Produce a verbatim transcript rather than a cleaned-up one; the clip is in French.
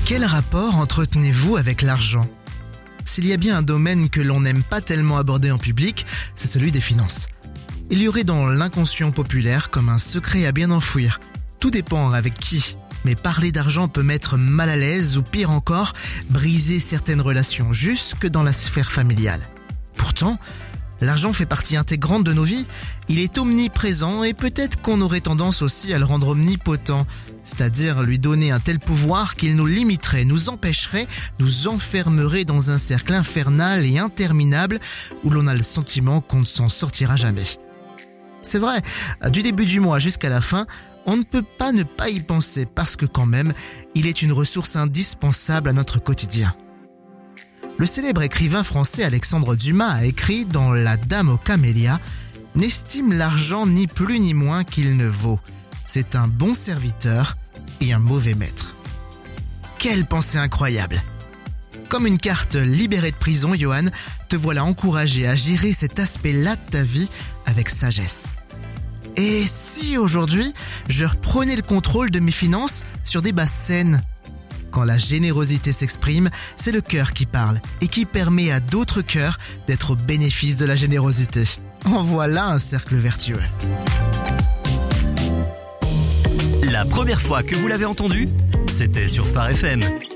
Quel rapport entretenez-vous avec l'argent ? S'il y a bien un domaine que l'on n'aime pas tellement aborder en public, c'est celui des finances. Il y aurait dans l'inconscient populaire comme un secret à bien enfouir. Tout dépend avec qui. Mais parler d'argent peut mettre mal à l'aise ou pire encore, briser certaines relations jusque dans la sphère familiale. Pourtant, l'argent fait partie intégrante de nos vies. Il est omniprésent et peut-être qu'on aurait tendance aussi à le rendre omnipotent, c'est-à-dire lui donner un tel pouvoir qu'il nous limiterait, nous empêcherait, nous enfermerait dans un cercle infernal et interminable où l'on a le sentiment qu'on ne s'en sortira jamais. C'est vrai, du début du mois jusqu'à la fin, on ne peut pas ne pas y penser parce que quand même, il est une ressource indispensable à notre quotidien. Le célèbre écrivain français Alexandre Dumas a écrit dans La Dame aux camélias « N'estime l'argent ni plus ni moins qu'il ne vaut. C'est un bon serviteur et un mauvais maître. » Quelle pensée incroyable! Comme une carte libérée de prison, Johan, te voilà encouragé à gérer cet aspect-là de ta vie avec sagesse. Et si aujourd'hui, je reprenais le contrôle de mes finances sur des bases saines ? Quand la générosité s'exprime, c'est le cœur qui parle et qui permet à d'autres cœurs d'être au bénéfice de la générosité. En voilà un cercle vertueux. La première fois que vous l'avez entendu, c'était sur Phare F M.